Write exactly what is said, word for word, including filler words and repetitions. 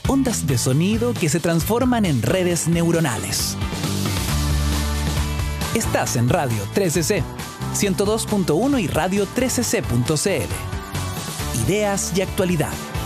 ondas de sonido que se transforman en redes neuronales. Estás en Radio trece C, ciento dos punto uno y radio trece c punto c l. Ideas y actualidad.